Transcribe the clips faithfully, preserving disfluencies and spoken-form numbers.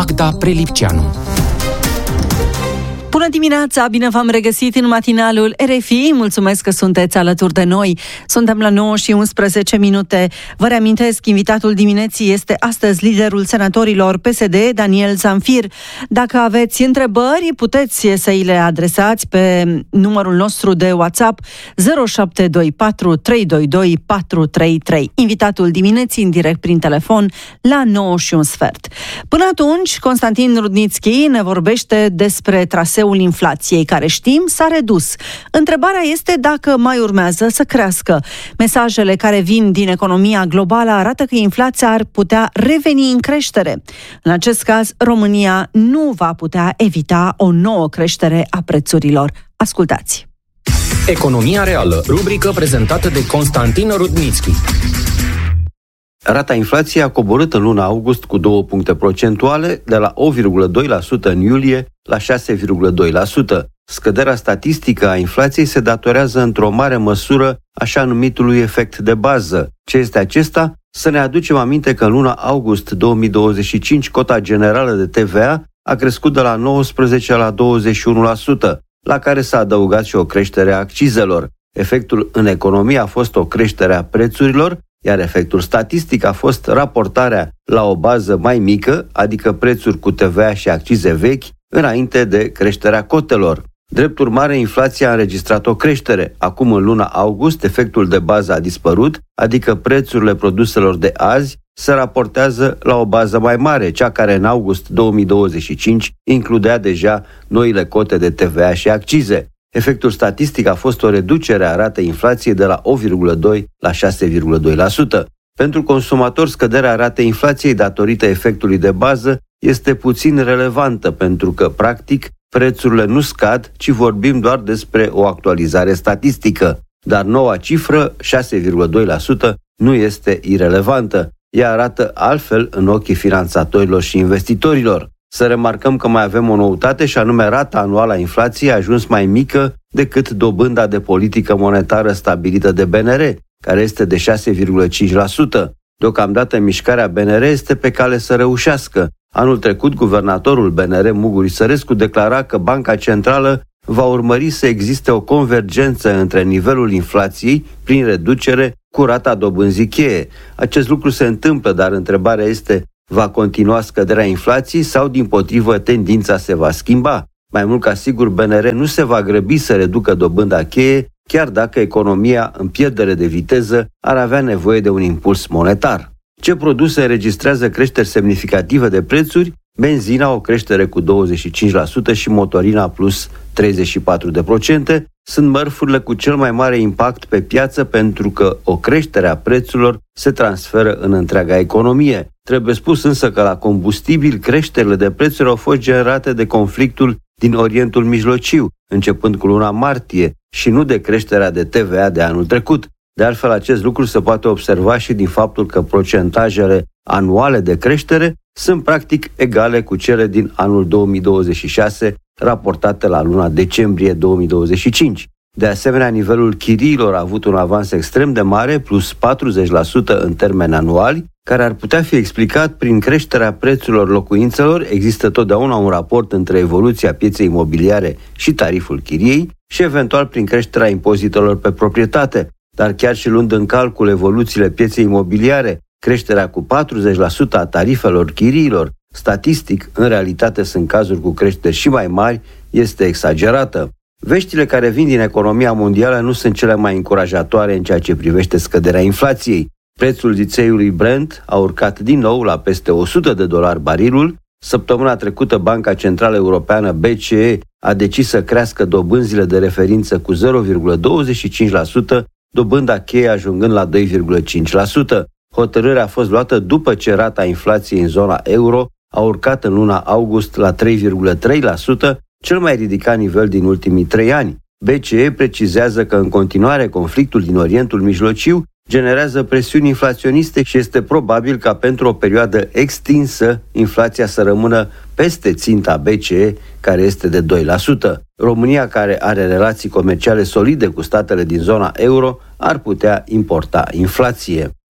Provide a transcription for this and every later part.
Magda Prelipceanu. Bună dimineața, bine v-am regăsit în matinalul R F I, mulțumesc că sunteți alături de noi. Suntem la nouă și unsprezece minute. Vă reamintesc, invitatul dimineții este astăzi liderul senatorilor P S D, Daniel Zamfir. Dacă aveți întrebări, puteți să-i le adresați pe numărul nostru de WhatsApp zero șapte doi patru trei doi doi patru trei trei. Invitatul dimineții în direct prin telefon la nouă și un sfert. Până atunci, Constantin Rudnițchi ne vorbește despre traseul inflației, care știm s-a redus. Întrebarea este dacă mai urmează să crească. Mesajele care vin din economia globală arată că inflația ar putea reveni în creștere. În acest caz, România nu va putea evita o nouă creștere a prețurilor. Ascultați! Economia reală, rubrică prezentată de Constantin Rudnițchi. Rata inflației a coborât în luna august cu două puncte procentuale, de la opt virgulă doi la sută în iulie la șase virgulă doi la sută. Scăderea statistică a inflației se datorează într-o mare măsură așa numitului efect de bază. Ce este acesta? Să ne aducem aminte că în luna august două mii douăzeci și cinci cota generală de T V A a crescut de la nouăsprezece la douăzeci și unu la sută, la care s-a adăugat și o creștere a accizelor. Efectul în economie a fost o creștere a prețurilor, iar efectul statistic a fost raportarea la o bază mai mică, adică prețuri cu T V A și accize vechi, înainte de creșterea cotelor. Drept urmare, inflația a înregistrat o creștere. Acum, în luna august, efectul de bază a dispărut, adică prețurile produselor de azi se raportează la o bază mai mare, cea care în august două mii douăzeci și cinci includea deja noile cote de T V A și accize. Efectul statistic a fost o reducere a ratei inflației de la opt virgulă doi la șase virgulă doi la sută. Pentru consumator, scăderea ratei inflației datorită efectului de bază este puțin relevantă, pentru că, practic, prețurile nu scad, ci vorbim doar despre o actualizare statistică. Dar noua cifră, șase virgulă doi la sută, nu este irelevantă. Ea arată altfel în ochii finanțatorilor și investitorilor. Să remarcăm că mai avem o noutate și anume rata anuală a inflației a ajuns mai mică decât dobânda de politică monetară stabilită de B N R, care este de șase virgulă cinci la sută. Deocamdată mișcarea B N R este pe cale să reușească. Anul trecut, guvernatorul B N R, Mugur Isărescu, declara că Banca Centrală va urmări să existe o convergență între nivelul inflației prin reducere cu rata dobânzii cheie. Acest lucru se întâmplă, dar întrebarea este: va continua scăderea inflației sau, dimpotrivă, tendința se va schimba? Mai mult ca sigur, B N R nu se va grăbi să reducă dobânda cheie, chiar dacă economia în pierdere de viteză ar avea nevoie de un impuls monetar. Ce produse înregistrează creșteri semnificative de prețuri? Benzina o creștere cu douăzeci și cinci la sută și motorina plus treizeci și patru la sută. Sunt mărfurile cu cel mai mare impact pe piață, pentru că o creștere a prețurilor se transferă în întreaga economie. Trebuie spus însă că la combustibil creșterile de prețuri au fost generate de conflictul din Orientul Mijlociu, începând cu luna martie, și nu de creșterea de T V A de anul trecut. De altfel, acest lucru se poate observa și din faptul că procentajele anuale de creștere sunt practic egale cu cele din anul două mii douăzeci și șase, raportate la luna decembrie două mii douăzeci și cinci. De asemenea, nivelul chiriilor a avut un avans extrem de mare, plus patruzeci la sută în termeni anuali, care ar putea fi explicat prin creșterea prețurilor locuințelor. Există totdeauna un raport între evoluția pieței imobiliare și tariful chiriei și eventual prin creșterea impozitelor pe proprietate. Dar chiar și luând în calcul evoluțiile pieței imobiliare, creșterea cu patruzeci la sută a tarifelor chiriilor, statistic, în realitate sunt cazuri cu creșteri și mai mari, este exagerată. Veștile care vin din economia mondială nu sunt cele mai încurajatoare în ceea ce privește scăderea inflației. Prețul țițeiului Brent a urcat din nou la peste o sută de dolari barilul. Săptămâna trecută, Banca Centrală Europeană, B C E, a decis să crească dobânzile de referință cu zero virgulă douăzeci și cinci la sută, dobânda cheie ajungând la doi virgulă cinci la sută. Hotărârea a fost luată după ce rata inflației în zona euro a urcat în luna august la trei virgulă trei la sută, cel mai ridicat nivel din ultimii trei ani. B C E precizează că în continuare conflictul din Orientul Mijlociu generează presiuni inflaționiste și este probabil ca pentru o perioadă extinsă inflația să rămână peste ținta B C E, care este de doi la sută. România, care are relații comerciale solide cu statele din zona euro, ar putea importa inflație.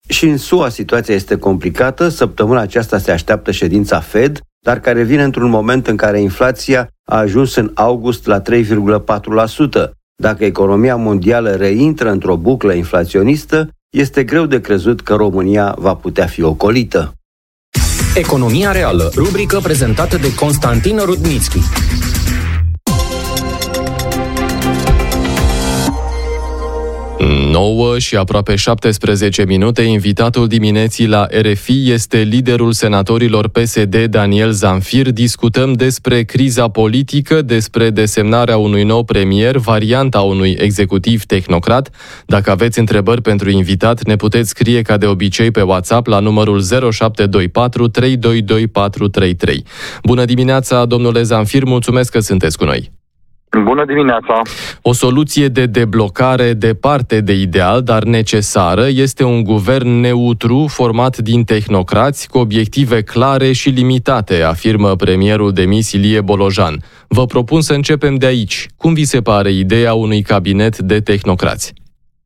Și în S U A situația este complicată. Săptămâna aceasta se așteaptă ședința Fed, dar care vine într-un moment în care inflația a ajuns în august la trei virgulă patru la sută. Dacă economia mondială reintră într-o buclă inflaționistă, este greu de crezut că România va putea fi ocolită. Economia reală, rubrică prezentată de Constantin Rudnitschi. nouă și aproape șaptesprezece minute, invitatul dimineții la R F I este liderul senatorilor P S D, Daniel Zamfir. Discutăm despre criza politică, despre desemnarea unui nou premier, varianta unui executiv tehnocrat. Dacă aveți întrebări pentru invitat, ne puteți scrie ca de obicei pe WhatsApp la numărul zero șapte doi patru trei doi doi patru trei trei. Bună dimineața, domnule Zamfir, mulțumesc că sunteți cu noi. Bună dimineața! O soluție de deblocare departe de ideal, dar necesară, este un guvern neutru format din tehnocrați cu obiective clare și limitate, afirmă premierul demis Ilie Bolojan. Vă propun să începem de aici. Cum vi se pare ideea unui cabinet de tehnocrați?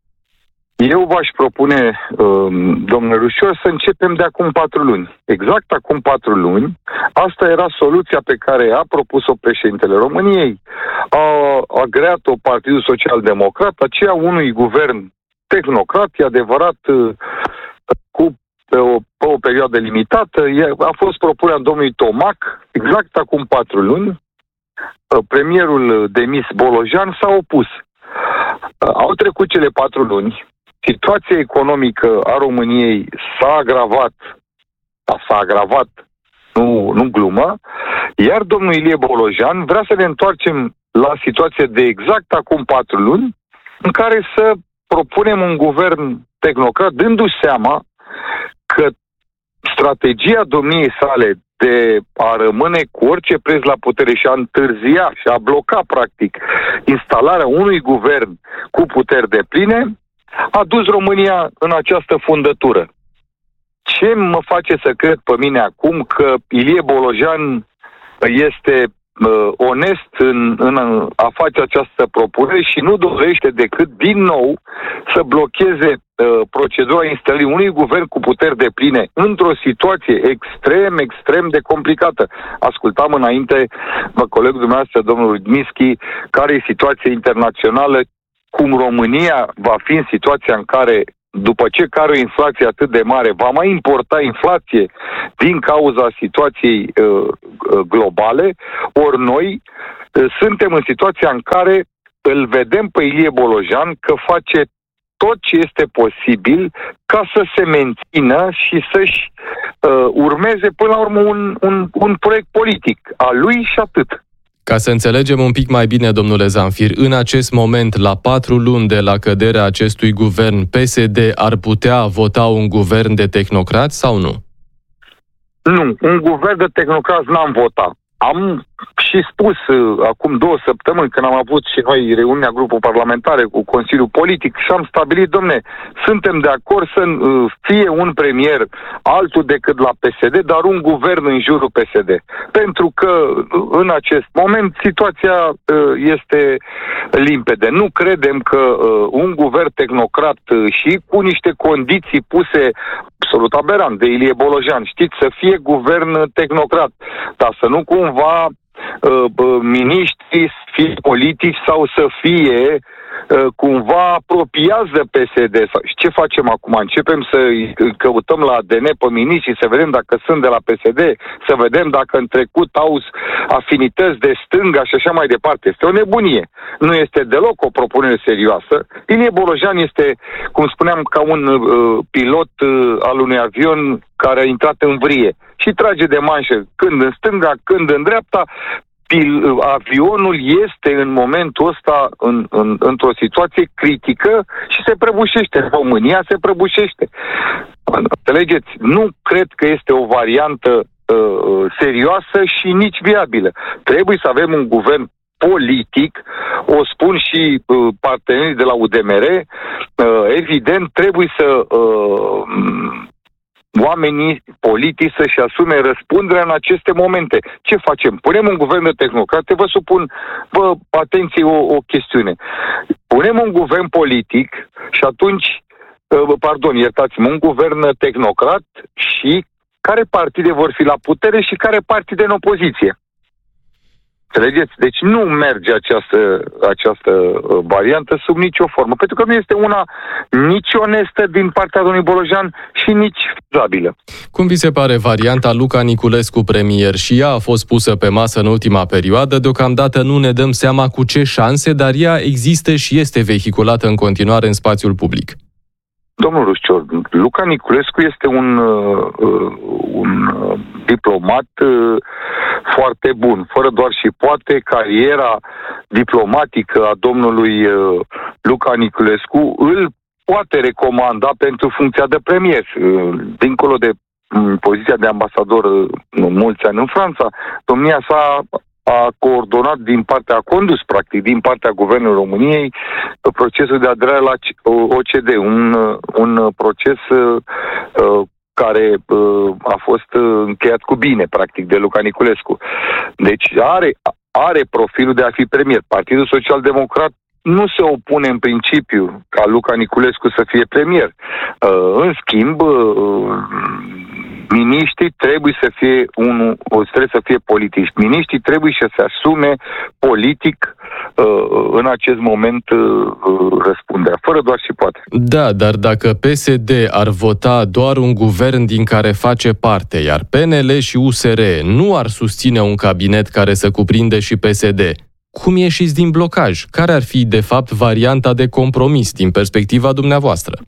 Eu v-aș propune, domnule Rușor, să începem de acum patru luni. Exact acum patru luni, asta era soluția pe care a propus-o președintele României. A agreat-o Partidul Social-Democrat, aceea unui guvern tehnocrat, e adevărat, cu pe o, pe o perioadă limitată. A fost propunerea domnului Tomac, exact acum patru luni. Premierul demis Bolojan s-a opus. Au trecut cele patru luni. Situația economică a României s-a agravat, s-a agravat, nu, nu glumă, iar domnul Ilie Bolojan vrea să ne întoarcem la situație de exact acum patru luni, în care să propunem un guvern tehnocrat, dându-și seama că strategia domniei sale de a rămâne cu orice preț la putere și a întârzia și a bloca, practic, instalarea unui guvern cu puteri depline, a dus România în această fundătură. Ce mă face să cred pe mine acum că Ilie Bolojan este uh, onest în, în a face această propunere și nu dorește decât, din nou, să blocheze uh, procedura instalării unui guvern cu puteri depline într-o situație extrem, extrem de complicată. Ascultam înainte, mă, colegul dumneavoastră, domnul Rudnitschi, care e situația internațională, cum România va fi în situația în care, după ce care o inflație atât de mare, va mai importa inflație din cauza situației uh, globale, ori noi uh, suntem în situația în care îl vedem pe Ilie Bolojan că face tot ce este posibil ca să se mențină și să-și uh, urmeze până la urmă un, un, un proiect politic al lui și atât. Ca să înțelegem un pic mai bine, domnule Zamfir, în acest moment, la patru luni de la căderea acestui guvern, P S D ar putea vota un guvern de tehnocrați sau nu? Nu, un guvern de tehnocrați n-am votat. Am și spus uh, acum două săptămâni, când am avut și noi reuniunea grupului parlamentare cu Consiliul Politic și am stabilit, domne, suntem de acord să uh, fie un premier altul decât la P S D, dar un guvern în jurul P S D. Pentru că uh, în acest moment situația uh, este limpede. Nu credem că uh, un guvern tehnocrat uh, și cu niște condiții puse absolut aberant de Ilie Bolojan, știți, să fie guvern tehnocrat, dar să nu cumva uh, uh, miniștri să fie politici sau să fie uh, cumva apropiați de P S D. Și ce facem acum? Începem să căutăm la A D N pe miniștri, să vedem dacă sunt de la P S D, să vedem dacă în trecut au afinități de stânga și așa mai departe. Este o nebunie. Nu este deloc o propunere serioasă. Ilie Bolojan este, cum spuneam, ca un uh, pilot uh, al unui avion care a intrat în vrie și trage de manșă când în stânga, când în dreapta. Pil, avionul este în momentul ăsta în, în, într-o situație critică și se prăbușește. România se prăbușește. Înțelegeți? Nu cred că este o variantă uh, serioasă și nici viabilă. Trebuie să avem un guvern politic, o spun și uh, partenerii de la U D M R, uh, evident trebuie să uh, oamenii politici să-și asume răspunderea în aceste momente. Ce facem? Punem un guvern de tehnocrate? Vă supun, vă, atenție, o, o chestiune. Punem un guvern politic și atunci pardon, iertați-mă, un guvern tehnocrat și care partide vor fi la putere și care partide în opoziție. Înțelegeți? Deci nu merge această, această variantă sub nicio formă, pentru că nu este una nici onestă din partea domnului Bolojan și nici fezabilă. Cum vi se pare varianta Luca Niculescu premier? Și ea a fost pusă pe masă în ultima perioadă. Deocamdată nu ne dăm seama cu ce șanse, dar ea există și este vehiculată în continuare în spațiul public. Domnul Ruscior, Luca Niculescu este un, uh, un uh, diplomat uh, foarte bun. Fără doar și poate, cariera diplomatică a domnului uh, Luca Niculescu îl poate recomanda pentru funcția de premier. Uh, dincolo de um, poziția de ambasador uh, mulți ani în Franța, domnia sa a coordonat din partea, a condus practic din partea Guvernului României procesul de aderare la O C D E, un, un proces uh, care uh, a fost încheiat cu bine, practic, de Luca Niculescu. Deci are, are profilul de a fi premier. Partidul Social Democrat nu se opune în principiu ca Luca Niculescu să fie premier. Uh, în schimb, uh, miniștrii trebuie să fie unul, trebuie să fie politici. Miniștrii trebuie să se asume politic uh, în acest moment uh, răspunderea, fără doar și poate. Da, dar dacă P S D ar vota doar un guvern din care face parte, iar P N L și U S R nu ar susține un cabinet care să cuprinde și P S D, cum ieșiți din blocaj? Care ar fi, de fapt, varianta de compromis din perspectiva dumneavoastră?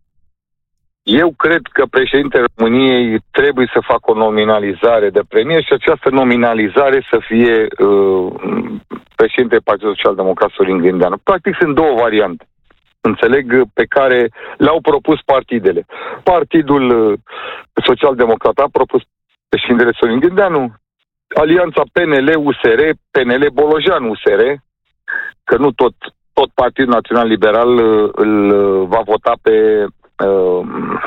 Eu cred că președintele României trebuie să facă o nominalizare de premier și această nominalizare să fie uh, președintele Partidului Social Democrat Sorin Grindeanu. Practic sunt două variante, înțeleg, pe care le-au propus partidele. Partidul Social Democrat a propus președintele Sorin Grindeanu, alianța P N L-U S R, P N L-Bolojan-U S R, că nu tot, tot Partidul Național Liberal îl va vota pe Uh,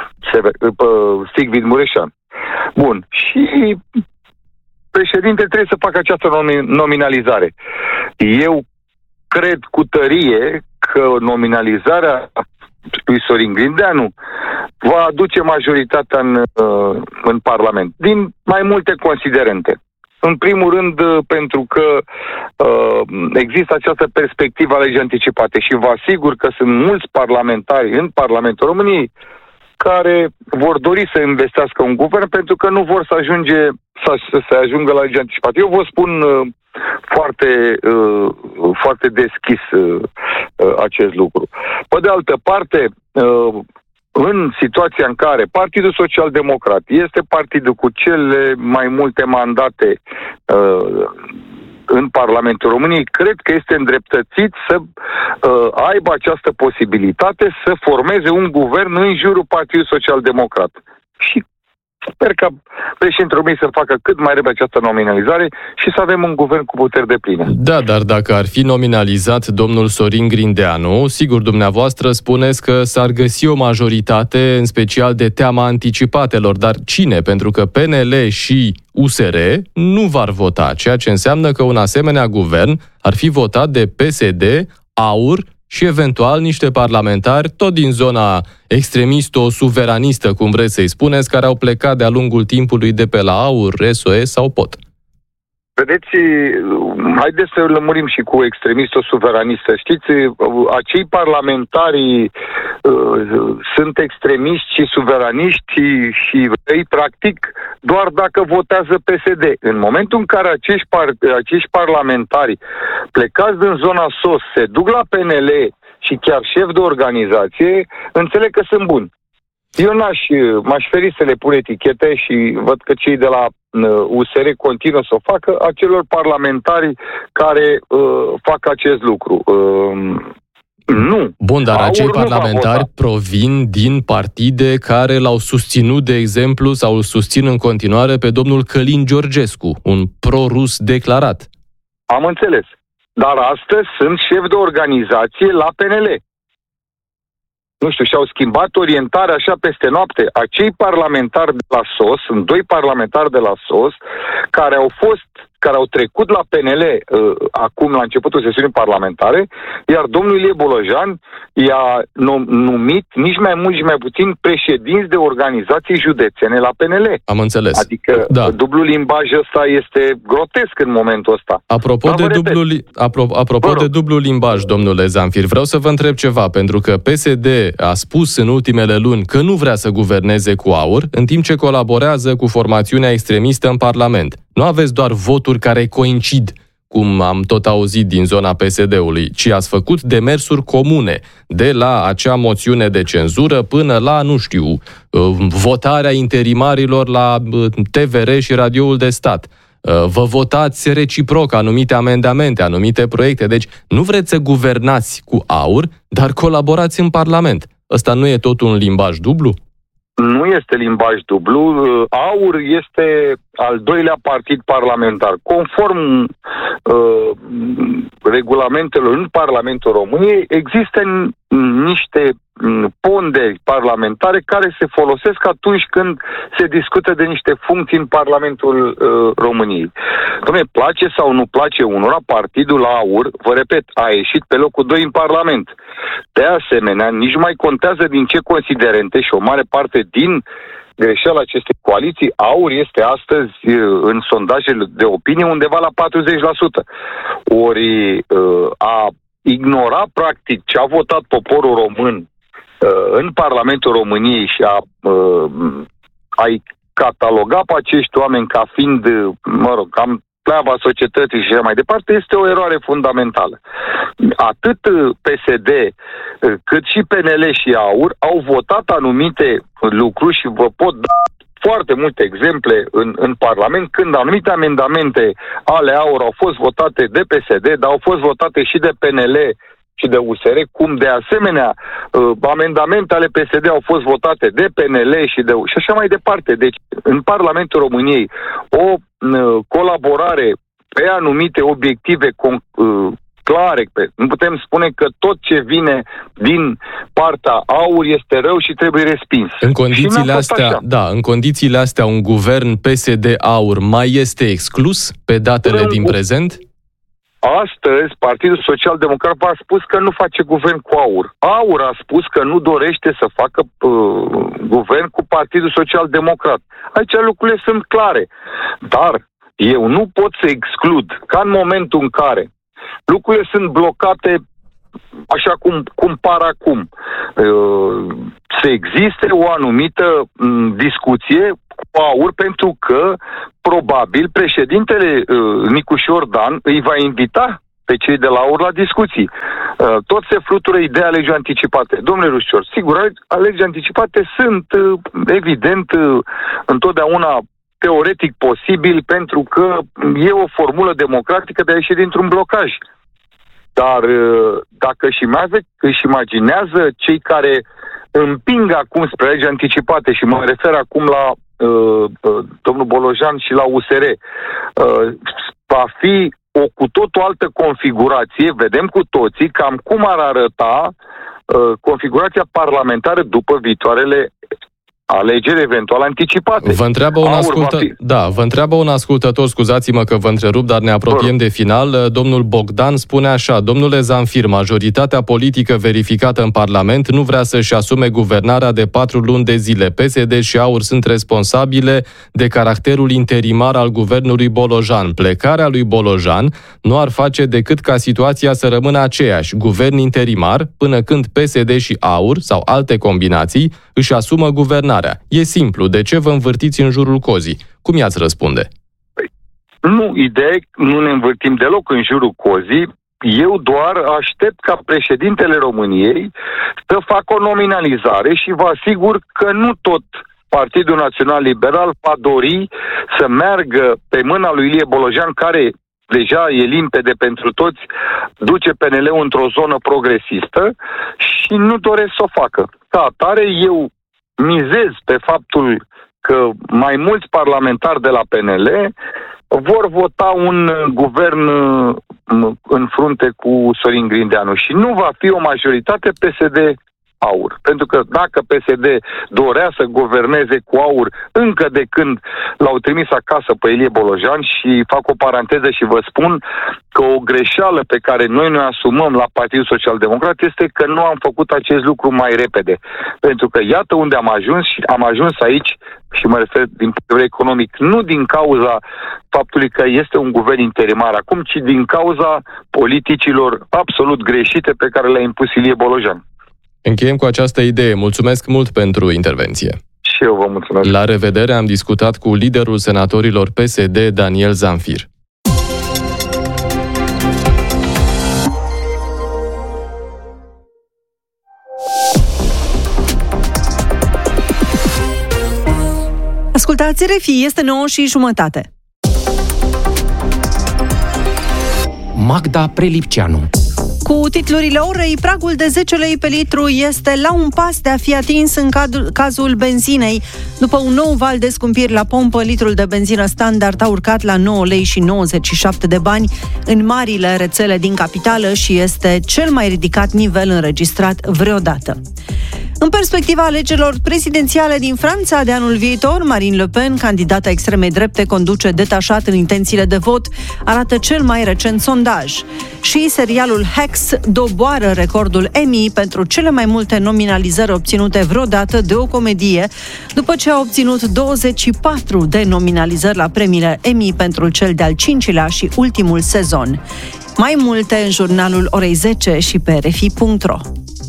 uh, Sigrid Mureșan. Bun. Și președintele trebuie să facă această nominalizare. Eu cred cu tărie că nominalizarea lui Sorin Grindeanu va aduce majoritatea în, uh, în Parlament. Din mai multe considerente. În primul rând, pentru că uh, există această perspectivă a legii anticipate și vă asigur că sunt mulți parlamentari în Parlamentul României care vor dori să investească un guvern pentru că nu vor să ajunge să, să se ajungă la legea anticipată. Eu vă spun uh, foarte, uh, foarte deschis uh, uh, acest lucru. Pe de altă parte, uh, în situația în care Partidul Social Democrat este partidul cu cele mai multe mandate uh, în Parlamentul României, cred că este îndreptățit să uh, aibă această posibilitate să formeze un guvern în jurul Partidului Social Democrat. Și sper că președintele României să facă cât mai repede această nominalizare și să avem un guvern cu puteri depline. Da, dar dacă ar fi nominalizat domnul Sorin Grindeanu, sigur dumneavoastră spuneți că s-ar găsi o majoritate, în special de teama anticipatelor, dar cine? Pentru că P N L și U S R nu vor vota, ceea ce înseamnă că un asemenea guvern ar fi votat de P S D, A U R și eventual niște parlamentari tot din zona extremisto-suveranistă, cum vreți să-i spuneți, care au plecat de-a lungul timpului de pe la A U R, S O S sau P O T. Vedeți, haideți să lămurim și cu extremisto-suveranistă. Știți, acei parlamentari uh, sunt extremiști și suveraniști și ei, practic, doar dacă votează P S D. În momentul în care acești, par- acești parlamentari plecați din zona S O S se duc la P N L și chiar șef de organizație, înțeleg că sunt buni. Eu n-aș, m-aș feri să le pun etichete și văd că cei de la U S R continuă să o facă, acelor parlamentari care uh, fac acest lucru. Uh, nu. Bun, dar acei parlamentari provin din partide care l-au susținut, de exemplu, sau îl susțin în continuare pe domnul Călin Georgescu, un pro-rus declarat. Am înțeles. Dar astăzi sunt șef de organizație la P N L. Nu știu, și-au schimbat orientarea așa peste noapte. Acei parlamentari de la S O S, sunt doi parlamentari de la S O S, care au fost, care au trecut la P N L uh, acum la începutul sesiunii parlamentare, iar domnul Ilie Bolojan i-a numit nici mai mult, nici mai puțin președinți de organizații județene la P N L. Am înțeles. Adică da. Dublu limbaj ăsta este grotesc în momentul ăsta. Apropo, de dublu, apro, apropo de dublu limbaj, domnule Zamfir, vreau să vă întreb ceva, pentru că P S D a spus în ultimele luni că nu vrea să guverneze cu AUR, în timp ce colaborează cu formațiunea extremistă în Parlament. Nu aveți doar voturi care coincid, cum am tot auzit din zona P S D-ului, ci ați făcut demersuri comune, de la acea moțiune de cenzură până la, nu știu, votarea interimarilor la T V R și Radioul de Stat. Vă votați reciproc anumite amendamente, anumite proiecte. Deci nu vreți să guvernați cu AUR, dar colaborați în Parlament. Ăsta nu e tot un limbaj dublu? Nu este limbaj dublu. AUR este al doilea partid parlamentar. Conform uh, regulamentelor în Parlamentul României, există niște ponderi parlamentare care se folosesc atunci când se discută de niște funcții în Parlamentul uh, României. Dom'le, place sau nu place unora, partidul AUR, vă repet, a ieșit pe locul doi în Parlament. De asemenea, nici mai contează din ce considerente și o mare parte din greșeala acestei coaliții, AUR este astăzi în sondajele de opinie undeva la patruzeci la sută. Ori uh, a ignora practic ce a votat poporul român în Parlamentul României și a, a-i cataloga pe acești oameni ca fiind, mă rog, cam pleava societății și așa mai departe, este o eroare fundamentală. Atât P S D cât și P N L și AUR au votat anumite lucruri și vă pot da foarte multe exemple în, în Parlament când anumite amendamente ale AUR au fost votate de P S D, dar au fost votate și de P N L și de U S R, cum de asemenea uh, amendamente ale P S D au fost votate de P N L și de și așa mai departe. Deci, în Parlamentul României, o uh, colaborare pe anumite obiective con- uh, clare. Nu putem spune că tot ce vine din partea AUR este rău și trebuie respins. În condițiile astea, da, în condițiile astea, un guvern P S D-AUR mai este exclus pe datele din prezent? Astăzi, Partidul Social Democrat a spus că nu face guvern cu AUR. AUR a spus că nu dorește să facă uh, guvern cu Partidul Social Democrat. Aici lucrurile sunt clare. Dar eu nu pot să exclud că în momentul în care lucrurile sunt blocate așa cum, cum par acum, uh, să existe o anumită uh, discuție cu AUR, pentru că probabil președintele uh, Nicușor Dan îi va invita pe cei de la AUR la discuții. Uh, tot se flutură ideea legii anticipate. Domnule Rușcior, sigur, legii anticipate sunt uh, evident uh, întotdeauna teoretic posibil, pentru că e o formulă democratică de a ieși dintr-un blocaj. Dar uh, dacă își, își imaginează cei care împing acum spre legii anticipate, și mă refer acum la Uh, uh, domnul Bolojan și la U S R, uh, va fi o cu totul altă configurație. Vedem cu toții cam cum ar arăta uh, configurația parlamentară după viitoarele alegeri eventual anticipate. Vă întreabă un, ascultă... fi... da, vă întreabă un ascultător, scuzați-mă că vă întrerup, dar ne apropiem de final. Domnul Bogdan spune așa: domnule Zamfir, majoritatea politică verificată în Parlament nu vrea să-și asume guvernarea de patru luni de zile. P S D și AUR sunt responsabile de caracterul interimar al guvernului Bolojan. Plecarea lui Bolojan nu ar face decât ca situația să rămână aceeași, guvern interimar, până când P S D și AUR sau alte combinații își asumă guvernarea. E simplu, de ce vă învârtiți în jurul cozii? Cum i-ați răspunde? Nu, ideea e, nu ne învârtim deloc în jurul cozii. Eu doar aștept ca președintele României să facă o nominalizare și vă asigur că nu tot Partidul Național Liberal va dori să meargă pe mâna lui Ilie Bolojan, care deja e limpede pentru toți, duce P N L-ul într-o zonă progresistă și nu doresc să o facă. Ca atare, eu mizez pe faptul că mai mulți parlamentari de la P N L vor vota un guvern în frunte cu Sorin Grindeanu și nu va fi o majoritate P S D aur. Pentru că dacă P S D dorea să guverneze cu aur încă de când l-au trimis acasă pe Ilie Bolojan, și fac o paranteză și vă spun că o greșeală pe care noi ne asumăm la Partidul Social Democrat este că nu am făcut acest lucru mai repede. Pentru că iată unde am ajuns, și am ajuns aici, și mă refer din punct de vedere economic, nu din cauza faptului că este un guvern interimar acum, ci din cauza politicilor absolut greșite pe care le-a impus Ilie Bolojan. Încheiem cu această idee. Mulțumesc mult pentru intervenție. Și eu vă mulțumesc. La revedere, am discutat cu liderul senatorilor P S D, Daniel Zamfir. Ascultați R F I, este nouă și jumătate. Magda Prelipceanu. Cu titlurile orei, pragul de zece lei pe litru este la un pas de a fi atins în cazul benzinei. După un nou val de scumpiri la pompă, litrul de benzină standard a urcat la nouă lei și nouăzeci și șapte de bani în marile rețele din capitală și este cel mai ridicat nivel înregistrat vreodată. În perspectiva alegerilor prezidențiale din Franța de anul viitor, Marine Le Pen, candidata extremei drepte, conduce detașat în intențiile de vot, arată cel mai recent sondaj. Și serialul Hacks doboară recordul Emmy pentru cele mai multe nominalizări obținute vreodată de o comedie, după ce a obținut douăzeci și patru de nominalizări la premiile Emmy pentru cel de-al cincilea și ultimul sezon. Mai multe în jurnalul orei zece și pe r f i punct r o.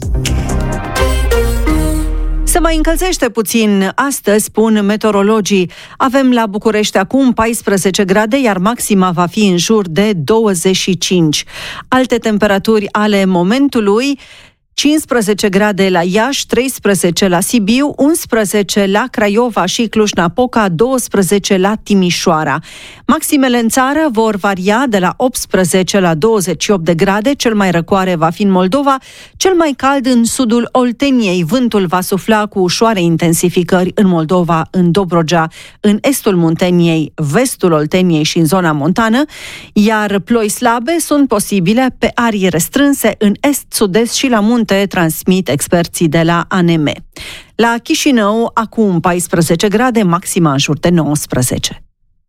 Se mai încălzește puțin astăzi, spun meteorologii. Avem la București acum paisprezece grade, iar maxima va fi în jur de douăzeci și cinci. Alte temperaturi ale momentului: cincisprezece grade la Iași, treisprezece la Sibiu, unsprezece la Craiova și Cluj-Napoca, douăsprezece la Timișoara. Maximele în țară vor varia de la optsprezece la douăzeci și opt de grade, cel mai răcoare va fi în Moldova, cel mai cald în sudul Olteniei. Vântul va sufla cu ușoare intensificări în Moldova, în Dobrogea, în estul Munteniei, vestul Olteniei și în zona montană, iar ploi slabe sunt posibile pe arii restrânse în est, sud-est și la munte, transmit experții de la A N M. La Chișinău, acum paisprezece grade, maxima în jur de nouăsprezece.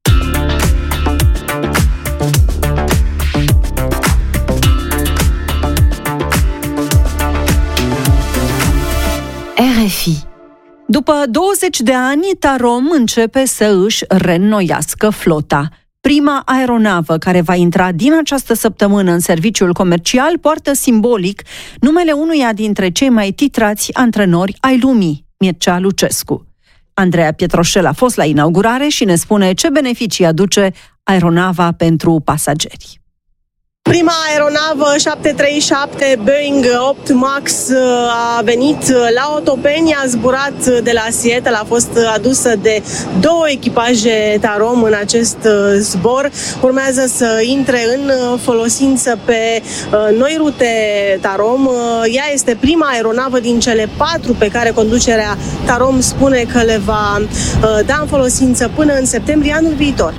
R F I. După douăzeci de ani, Tarom începe să își reînnoiască flota. Prima aeronavă care va intra din această săptămână în serviciul comercial poartă simbolic numele unuia dintre cei mai titrați antrenori ai lumii, Mircea Lucescu. Andreea Pietroșel a fost la inaugurare și ne spune ce beneficii aduce aeronava pentru pasageri. Prima aeronavă șapte trei șapte Boeing opt Max a venit la Otopeni, a zburat de la Seattle, a fost adusă de două echipaje Tarom în acest zbor. Urmează să intre în folosință pe noi rute Tarom. Ea este prima aeronavă din cele patru pe care conducerea Tarom spune că le va da în folosință până în septembrie anul viitor.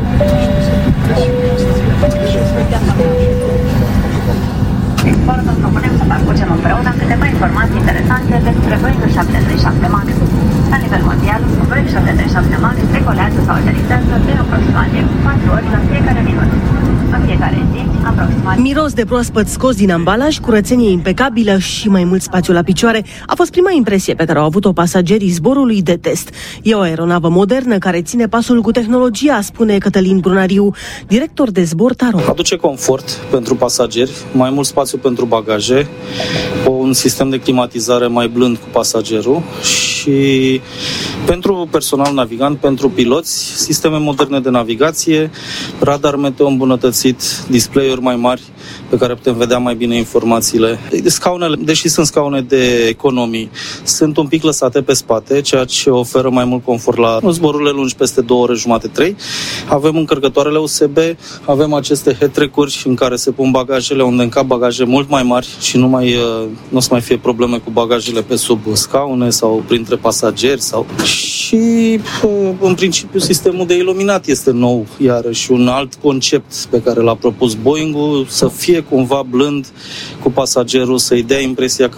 Vă propunem să parcurgem împreună câteva informații interesante despre Boeing șapte trei șapte Max. La nivel mondial, Boeing șapte trei șapte Max decolează sau aterizează de aproximativ patru ori la fiecare minut. În fiecare zi, aproximativ... Miros de proaspăt scos din ambalaj, curățenie impecabilă și mai mult spațiu la picioare a fost prima impresie pe care au avut-o pasagerii zborului de test. E o aeronavă modernă care ține pasul cu tehnologia, spune Cătălin Brunariu, director de zbor Tarom. Aduce confort pentru pasageri, mai mult spațiu pentru bagaje, un sistem de climatizare mai blând cu pasagerul și pentru personal navigant, pentru piloți, sisteme moderne de navigație, radar meteo îmbunătățit, display-uri mai mari pe care putem vedea mai bine informațiile. Scaunele, deși sunt scaune de economii, sunt un pic lăsate pe spate, ceea ce oferă mai mult confort la zborurile lungi peste două ore jumate, trei. Avem încărcătoarele U S B, avem aceste head-track-uri în care se pun bagajele, unde încap bagaje mult mai mari și nu mai nu o să mai fie probleme cu bagajele pe sub scaune sau printre pasageri sau... Și în principiu sistemul de iluminat este nou, iarăși un alt concept pe care l-a propus Boeing-ul, să fie cumva blând cu pasagerul, să-i dea impresia când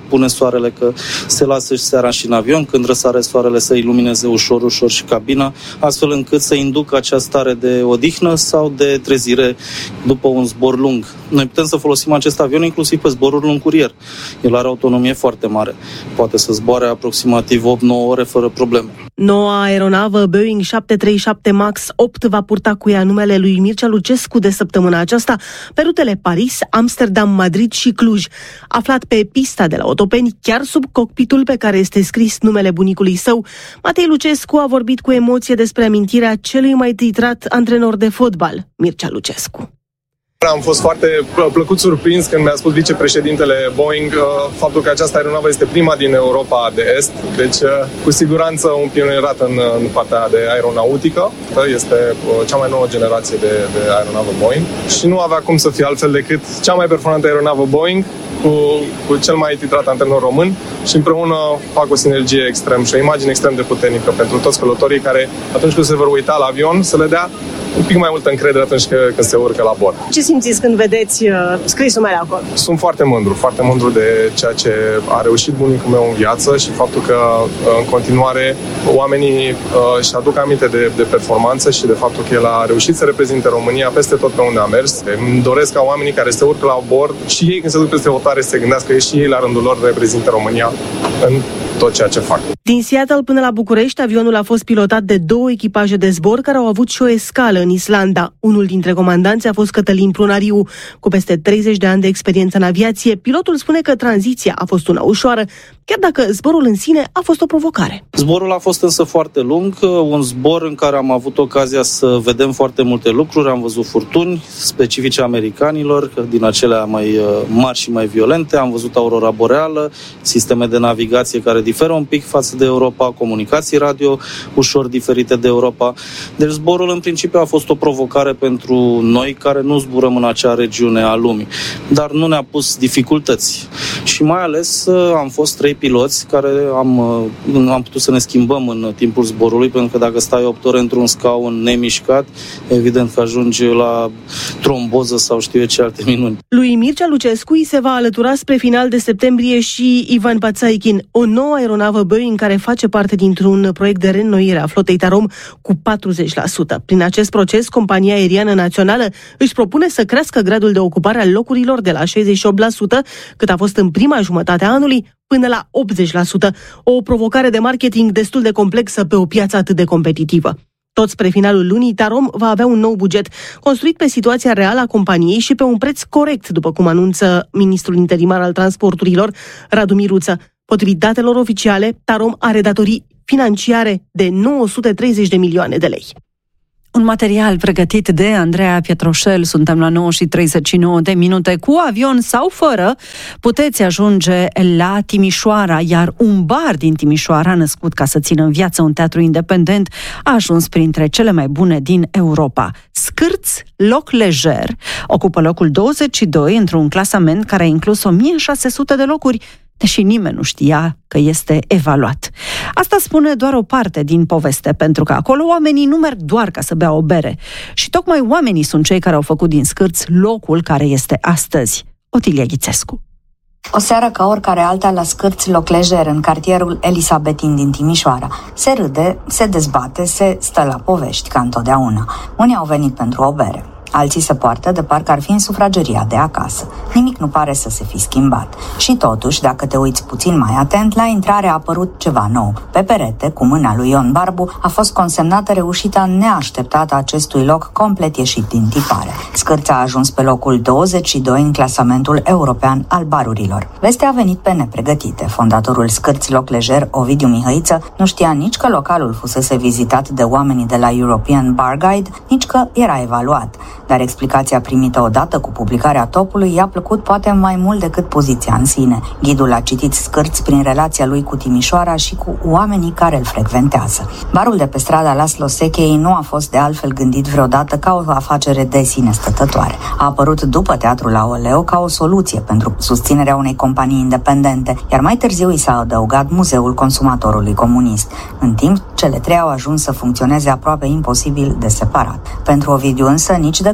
pune soarele, că se lasă și seara și în avion, când răsare soarele să ilumineze ușor, ușor și cabina, astfel încât să inducă acea stare de odihnă sau de trezire după un zbor lung. Noi putem să folosim acest avion inclusiv pe zboruri lung curier. El are autonomie foarte mare. Poate să zboare aproximativ opt nouă ore fără probleme. Noua aeronavă Boeing șapte trei șapte MAX opt va purta cu ea numele lui Mircea Lucescu de săptămâna aceasta pe rutele Paris, Amsterdam, Madrid și Cluj. Aflat pe pista de la Otopeni, chiar sub cockpitul pe care este scris numele bunicului său, Matei Lucescu a vorbit cu emoție despre amintirea celui mai titrat antrenor de fotbal, Mircea Lucescu. Am fost foarte plăcut surprins când mi-a spus vicepreședintele Boeing faptul că această aeronavă este prima din Europa de Est, deci cu siguranță un pionierat în, în partea de aeronautică. Este cea mai nouă generație de, de aeronavă Boeing și nu avea cum să fie altfel decât cea mai performantă aeronavă Boeing cu, cu cel mai titrat antrenor român și împreună fac o sinergie extrem și o imagine extrem de puternică pentru toți călătorii care atunci când se vor uita la avion să le dea un pic mai multă încredere atunci când se urcă la bord. Ce simțiți când vedeți uh, scris numele acolo? Sunt foarte mândru, foarte mândru de ceea ce a reușit bunicul meu în viață și faptul că în continuare oamenii uh, își aduc aminte de, de performanță și de faptul că el a reușit să reprezinte România peste tot pe unde a mers. Îmi doresc ca oamenii care se urcă la bord și ei când se duc peste hotare să se gândească că și ei la rândul lor reprezintă România în tot ceea ce fac. Din Seattle până la București, avionul a fost pilotat de două echipaje de zbor care au avut și o escală în Islanda. Unul dintre comandanți a fost Cătălin Prunariu. Cu peste treizeci de ani de experiență în aviație, pilotul spune că tranziția a fost una ușoară, chiar dacă zborul în sine a fost o provocare. Zborul a fost însă foarte lung, un zbor în care am avut ocazia să vedem foarte multe lucruri, am văzut furtuni specifice americanilor, din acelea mai mari și mai violente, am văzut aurora boreală, sisteme de navigație care diferă un pic față de Europa, comunicații radio ușor diferite de Europa. Deci zborul în principiu a fost o provocare pentru noi care nu zburăm în acea regiune a lumii, dar nu ne-a pus dificultăți. Și mai ales am fost trei piloți care am, am putut să ne schimbăm în timpul zborului, pentru că dacă stai opt ore într-un scaun nemișcat, evident că ajungi la tromboză sau știu eu ce alte minuni. Lui Mircea Lucescu îi se va alătura spre final de septembrie și Ivan Pațaichin, o nouă aeronavă Boeing care face parte dintr-un proiect de reînnoire a flotei Tarom cu patruzeci la sută. Prin acest proces, compania aeriană națională își propune să crească gradul de ocupare al locurilor de la șaizeci și opt la sută, cât a fost în prima jumătate a anului, până la optzeci la sută, o provocare de marketing destul de complexă pe o piață atât de competitivă. Tot spre finalul lunii, Tarom va avea un nou buget, construit pe situația reală a companiei și pe un preț corect, după cum anunță ministrul interimar al transporturilor, Radu Miruță. Potrivit datelor oficiale, Tarom are datorii financiare de nouă sute treizeci de milioane de lei. Un material pregătit de Andreea Pietroșel. Suntem la nouă și treizeci și nouă de minute. Cu avion sau fără puteți ajunge la Timișoara, iar un bar din Timișoara, născut ca să țină în viață un teatru independent, a ajuns printre cele mai bune din Europa. Scârț Loc Lejer ocupă locul douăzeci și doi într-un clasament care a inclus o mie șase sute de locuri, deși nimeni nu știa că este evaluat. Asta spune doar o parte din poveste, pentru că acolo oamenii nu merg doar ca să bea o bere. Și tocmai oamenii sunt cei care au făcut din Scârț locul care este astăzi. Otilia Ghițescu. O seară ca oricare alta la Scârț Loc Lejer, în cartierul Elisabetin din Timișoara. Se râde, se dezbate, se stă la povești, ca întotdeauna. Unii au venit pentru o bere. Alții se poartă de parcă ar fi în sufrageria de acasă. Nimic nu pare să se fi schimbat. Și totuși, dacă te uiți puțin mai atent, la intrare a apărut ceva nou. Pe perete, cu mâna lui Ion Barbu, a fost consemnată reușita neașteptată a acestui loc complet ieșit din tipare. Scârța a ajuns pe locul douăzeci și doi în clasamentul european al barurilor. Vestea a venit pe nepregătite. Fondatorul Scârț Loc Lejer, Ovidiu Mihăiță, nu știa nici că localul fusese vizitat de oamenii de la European Bar Guide, nici că era evaluat. Dar explicația primită odată cu publicarea topului i-a plăcut poate mai mult decât poziția în sine. Ghidul a citit Scârț prin relația lui cu Timișoara și cu oamenii care îl frecventează. Barul de pe strada Laslo Sechei nu a fost de altfel gândit vreodată ca o afacere de sine stătătoare. A apărut după Teatrul Aoleu ca o soluție pentru susținerea unei companii independente, iar mai târziu i s-a adăugat Muzeul Consumatorului Comunist. În timp, cele trei au ajuns să funcționeze aproape imposibil de separat. Pentru Ovidiu însă, nici de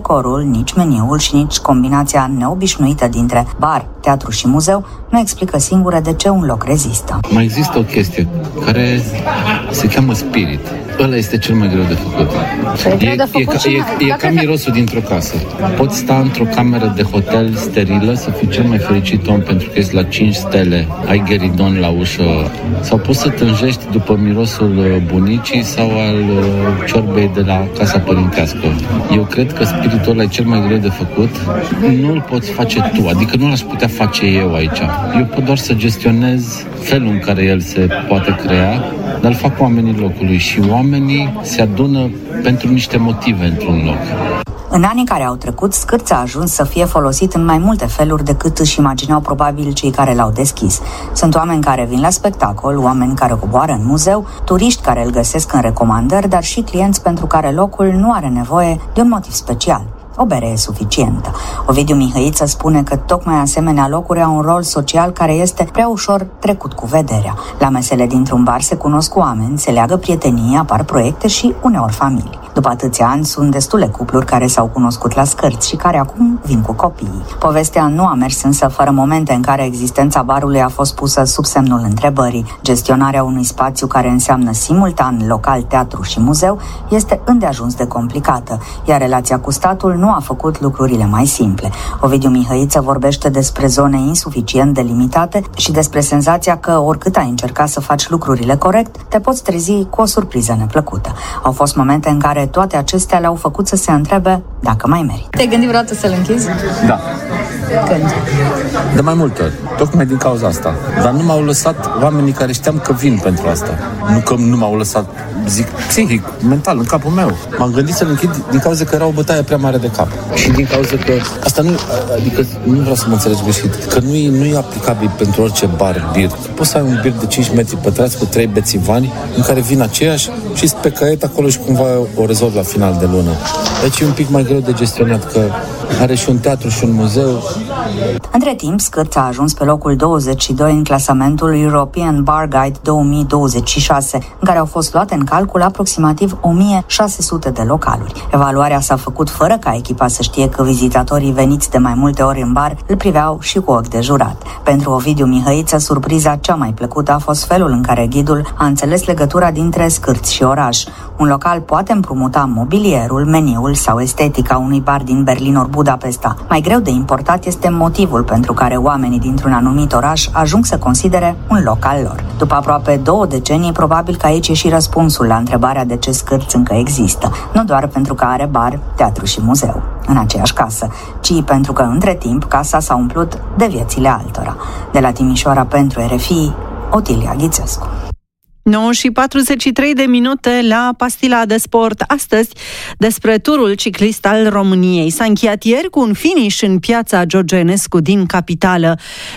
decorul, nici meniul și nici combinația neobișnuită dintre bar, teatru și muzeu nu explică singure de ce un loc rezistă. Mai există o chestie care se cheamă spirit. Ăla este cel mai greu de făcut. E, e, e, ca, e, e ca mirosul dintr-o casă. Poți sta într-o cameră de hotel sterilă, să fii cel mai fericit om pentru că ești la cinci stele, ai gheridon la ușă, sau poți să tânjești după mirosul bunicii sau al ciorbei de la casa părintească. Eu cred că spiritul ăla e cel mai greu de făcut. Nu îl poți face tu, adică nu l-aș putea face eu aici. Eu pot doar să gestionez felul în care el se poate crea, dar îl fac oamenii locului și oamenii se adună pentru niște motive într-un loc. În anii care au trecut, Scârț a ajuns să fie folosit în mai multe feluri decât își imaginau probabil cei care l-au deschis. Sunt oameni care vin la spectacol, oameni care coboară în muzeu, turiști care îl găsesc în recomandări, dar și clienți pentru care locul nu are nevoie de un motiv special. O bere e suficientă. Ovidiu Mihăiță spune că tocmai asemenea locuri au un rol social care este prea ușor trecut cu vederea. La mesele dintr-un bar se cunosc oameni, se leagă prietenii, apar proiecte și uneori familii. După atâția ani, sunt destule cupluri care s-au cunoscut la Scârț și care acum vin cu copiii. Povestea nu a mers însă fără momente în care existența barului a fost pusă sub semnul întrebării. Gestionarea unui spațiu care înseamnă simultan local, teatru și muzeu este îndeajuns de complicată, iar relația cu statul nu a făcut lucrurile mai simple. Ovidiu Mihăiță vorbește despre zone insuficient delimitate și despre senzația că oricât ai încerca să faci lucrurile corect, te poți trezi cu o surpriză neplăcută. Au fost momente în care toate acestea le-au făcut să se întrebe dacă mai merită. Te-ai gândit vreodată să-l închizi? Da. Când? De mai multe ori. Tocmai din cauza asta. Dar nu m-au lăsat oamenii care știam că vin pentru asta. Nu că nu m-au lăsat, zic, psihic, mental, în capul meu. M-am gândit să-l închid din cauza că era o bătaie prea mare de cap. Și din cauza că asta nu, adică nu vreau să mă înțelegi greșit, că nu e, nu e aplicabil pentru orice bar, bir. Poți să ai un bir de cinci metri pătrați cu trei bețivani în care vin aceiași și pe caiet acolo și cumva o rezolv la final de lună. Deci e un pic mai greu de gestionat, că are și un teatru și un muzeu. Între timp, Scârț a ajuns pe locul douăzeci și doi în clasamentul European Bar Guide două mii douăzeci și șase, în care au fost luate în calcul aproximativ o mie șase sute de localuri. Evaluarea s-a făcut fără ca echipa să știe că vizitatorii veniți de mai multe ori în bar îl priveau și cu ochi de jurat. Pentru Ovidiu Mihăiță, surpriza cea mai plăcută a fost felul în care ghidul a înțeles legătura dintre Scârț și oraș. Un local poate împrumuta mobilierul, meniul sau estetica unui bar din Berlin ori Budapesta. Mai greu de importat este motivul pentru care oamenii dintr-un anumit oraș ajung să considere un loc al lor. După aproape două decenii, probabil că aici e și răspunsul la întrebarea de ce Scârț încă există. Nu doar pentru că are bar, teatru și muzeu în aceeași casă, ci pentru că între timp casa s-a umplut de viețile altora. De la Timișoara pentru R F I, Otilia Ghițescu. nouă și patruzeci și trei de minute la Pastila de Sport. Astăzi despre turul ciclist al României. S-a încheiat ieri cu un finish în piața George Enescu din capitală.